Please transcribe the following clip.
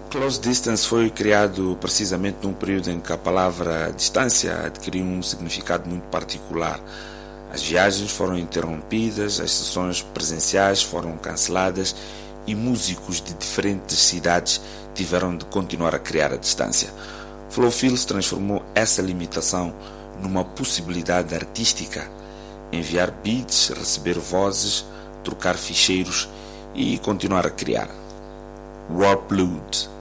Close Distance foi criado precisamente num período em que a palavra distância adquiriu um significado muito particular. As viagens foram interrompidas, as sessões presenciais foram canceladas e músicos de diferentes cidades tiveram de continuar a criar a distância. Flowfields transformou essa limitação numa possibilidade artística: enviar beats, receber vozes, trocar ficheiros e continuar a criar. Warplude.